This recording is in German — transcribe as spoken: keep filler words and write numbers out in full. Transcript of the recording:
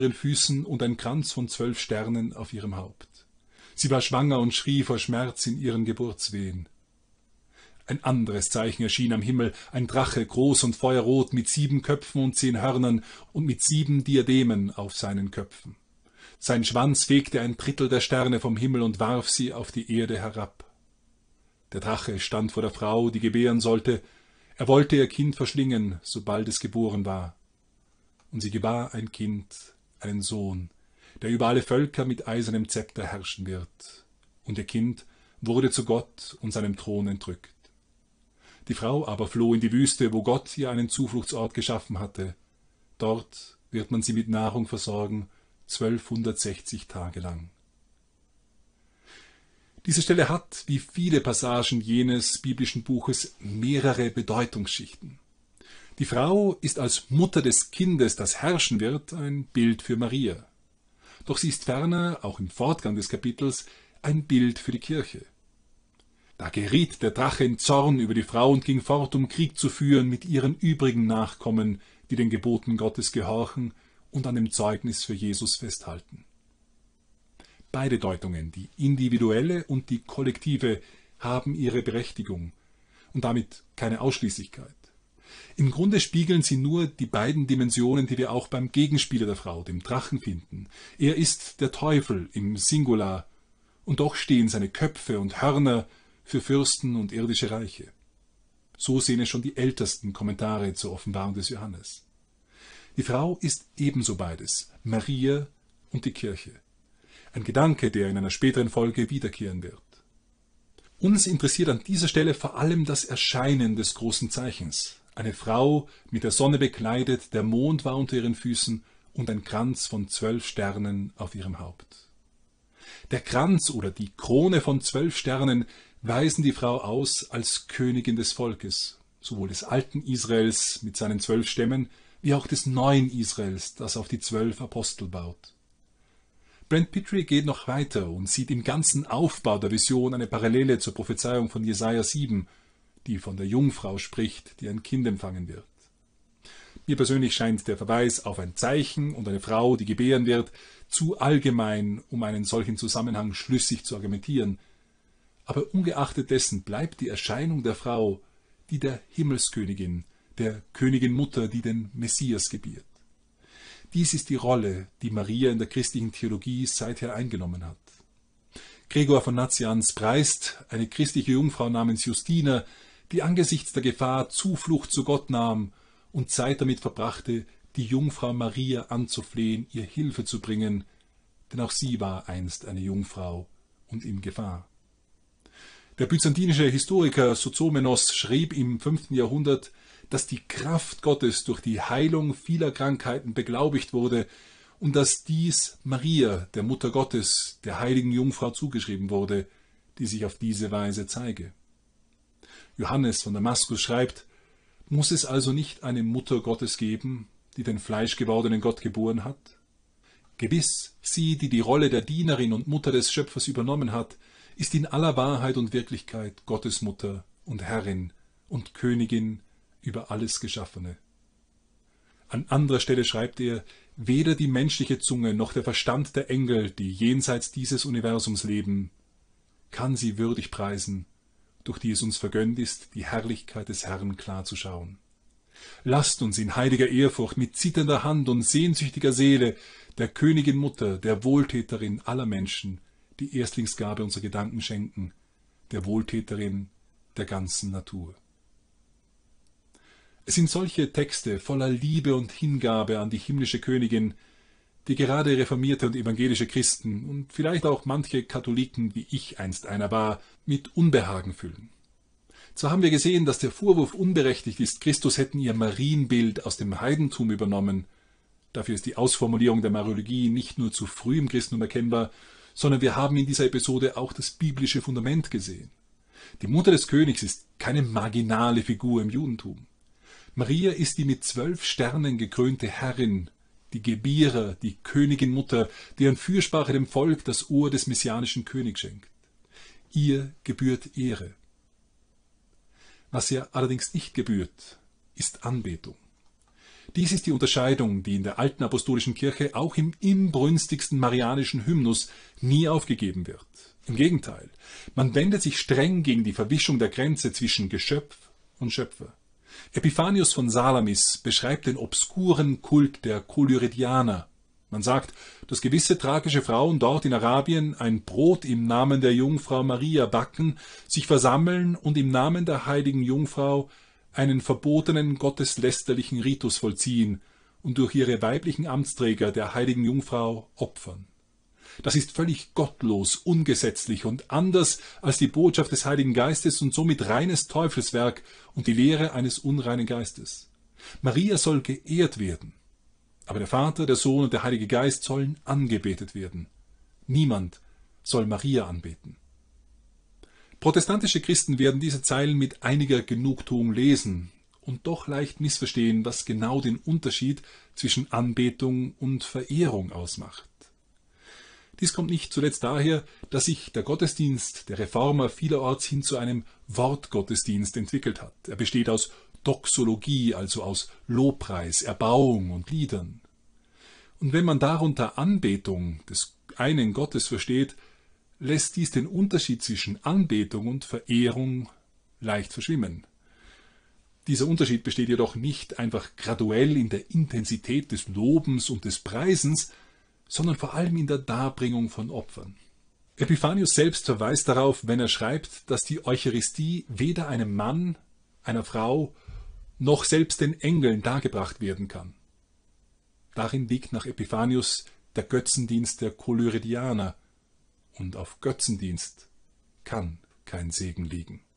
ihren Füßen und ein Kranz von zwölf Sternen auf ihrem Haupt. Sie war schwanger und schrie vor Schmerz in ihren Geburtswehen. Ein anderes Zeichen erschien am Himmel, ein Drache, groß und feuerrot, mit sieben Köpfen und zehn Hörnern und mit sieben Diademen auf seinen Köpfen. Sein Schwanz fegte ein Drittel der Sterne vom Himmel und warf sie auf die Erde herab. Der Drache stand vor der Frau, die gebären sollte. Er wollte ihr Kind verschlingen, sobald es geboren war. Und sie gebar ein Kind, einen Sohn, der über alle Völker mit eisernem Zepter herrschen wird. Und ihr Kind wurde zu Gott und seinem Thron entrückt. Die Frau aber floh in die Wüste, wo Gott ihr einen Zufluchtsort geschaffen hatte. Dort wird man sie mit Nahrung versorgen, zwölfhundertsechzig Tage lang. Diese Stelle hat, wie viele Passagen jenes biblischen Buches, mehrere Bedeutungsschichten. Die Frau ist als Mutter des Kindes, das herrschen wird, ein Bild für Maria. Doch sie ist ferner, auch im Fortgang des Kapitels, ein Bild für die Kirche. Da geriet der Drache in Zorn über die Frau und ging fort, um Krieg zu führen mit ihren übrigen Nachkommen, die den Geboten Gottes gehorchen und an dem Zeugnis für Jesus festhalten. Beide Deutungen, die individuelle und die kollektive, haben ihre Berechtigung und damit keine Ausschließlichkeit. Im Grunde spiegeln sie nur die beiden Dimensionen, die wir auch beim Gegenspieler der Frau, dem Drachen, finden. Er ist der Teufel im Singular, und doch stehen seine Köpfe und Hörner für Fürsten und irdische Reiche. So sehen es schon die ältesten Kommentare zur Offenbarung des Johannes. Die Frau ist ebenso beides, Maria und die Kirche. Ein Gedanke, der in einer späteren Folge wiederkehren wird. Uns interessiert an dieser Stelle vor allem das Erscheinen des großen Zeichens. Eine Frau mit der Sonne bekleidet, der Mond war unter ihren Füßen und ein Kranz von zwölf Sternen auf ihrem Haupt. Der Kranz oder die Krone von zwölf Sternen weisen die Frau aus als Königin des Volkes, sowohl des alten Israels mit seinen zwölf Stämmen, wie auch des neuen Israels, das auf die zwölf Apostel baut. Brent Pitre geht noch weiter und sieht im ganzen Aufbau der Vision eine Parallele zur Prophezeiung von Jesaja sieben, die von der Jungfrau spricht, die ein Kind empfangen wird. Mir persönlich scheint der Verweis auf ein Zeichen und eine Frau, die gebären wird, zu allgemein, um einen solchen Zusammenhang schlüssig zu argumentieren. Aber ungeachtet dessen bleibt die Erscheinung der Frau die der Himmelskönigin, der Königin Mutter, die den Messias gebiert. Dies ist die Rolle, die Maria in der christlichen Theologie seither eingenommen hat. Gregor von Nazianz preist eine christliche Jungfrau namens Justina, die angesichts der Gefahr Zuflucht zu Gott nahm und Zeit damit verbrachte, die Jungfrau Maria anzuflehen, ihr Hilfe zu bringen, denn auch sie war einst eine Jungfrau und in Gefahr. Der byzantinische Historiker Sozomenos schrieb im fünften Jahrhundert, dass die Kraft Gottes durch die Heilung vieler Krankheiten beglaubigt wurde und dass dies Maria, der Mutter Gottes, der heiligen Jungfrau zugeschrieben wurde, die sich auf diese Weise zeige. Johannes von Damaskus schreibt, muss es also nicht eine Mutter Gottes geben, die den fleischgewordenen Gott geboren hat? Gewiss, sie, die die Rolle der Dienerin und Mutter des Schöpfers übernommen hat, ist in aller Wahrheit und Wirklichkeit Gottes Mutter und Herrin und Königin über alles Geschaffene. An anderer Stelle schreibt er, weder die menschliche Zunge noch der Verstand der Engel, die jenseits dieses Universums leben, kann sie würdig preisen, durch die es uns vergönnt ist, die Herrlichkeit des Herrn klarzuschauen. Lasst uns in heiliger Ehrfurcht mit zitternder Hand und sehnsüchtiger Seele der Königin Mutter, der Wohltäterin aller Menschen, die Erstlingsgabe unserer Gedanken schenken, der Wohltäterin der ganzen Natur. Es sind solche Texte voller Liebe und Hingabe an die himmlische Königin, die gerade reformierte und evangelische Christen und vielleicht auch manche Katholiken, wie ich einst einer war, mit Unbehagen füllen. Zwar haben wir gesehen, dass der Vorwurf unberechtigt ist, Christus hätten ihr Marienbild aus dem Heidentum übernommen. Dafür ist die Ausformulierung der Mariologie nicht nur zu früh im Christentum erkennbar, sondern wir haben in dieser Episode auch das biblische Fundament gesehen. Die Mutter des Königs ist keine marginale Figur im Judentum. Maria ist die mit zwölf Sternen gekrönte Herrin, die Gebierer, die Königin Mutter, deren Fürsprache dem Volk das Ohr des messianischen Königs schenkt. Ihr gebührt Ehre. Was ihr allerdings nicht gebührt, ist Anbetung. Dies ist die Unterscheidung, die in der alten apostolischen Kirche auch im inbrünstigsten marianischen Hymnus nie aufgegeben wird. Im Gegenteil, man wendet sich streng gegen die Verwischung der Grenze zwischen Geschöpf und Schöpfer. Epiphanius von Salamis beschreibt den obskuren Kult der Kolyridianer. Man sagt, dass gewisse thrakische Frauen dort in Arabien ein Brot im Namen der Jungfrau Maria backen, sich versammeln und im Namen der heiligen Jungfrau einen verbotenen gotteslästerlichen Ritus vollziehen und durch ihre weiblichen Amtsträger der heiligen Jungfrau opfern. Das ist völlig gottlos, ungesetzlich und anders als die Botschaft des Heiligen Geistes und somit reines Teufelswerk und die Lehre eines unreinen Geistes. Maria soll geehrt werden, aber der Vater, der Sohn und der Heilige Geist sollen angebetet werden. Niemand soll Maria anbeten. Protestantische Christen werden diese Zeilen mit einiger Genugtuung lesen und doch leicht missverstehen, was genau den Unterschied zwischen Anbetung und Verehrung ausmacht. Dies kommt nicht zuletzt daher, dass sich der Gottesdienst der Reformer vielerorts hin zu einem Wortgottesdienst entwickelt hat. Er besteht aus Doxologie, also aus Lobpreis, Erbauung und Liedern. Und wenn man darunter Anbetung des einen Gottes versteht, lässt dies den Unterschied zwischen Anbetung und Verehrung leicht verschwimmen. Dieser Unterschied besteht jedoch nicht einfach graduell in der Intensität des Lobens und des Preisens, sondern vor allem in der Darbringung von Opfern. Epiphanius selbst verweist darauf, wenn er schreibt, dass die Eucharistie weder einem Mann, einer Frau, noch selbst den Engeln dargebracht werden kann. Darin liegt nach Epiphanius der Götzendienst der Kolyridianer, und auf Götzendienst kann kein Segen liegen.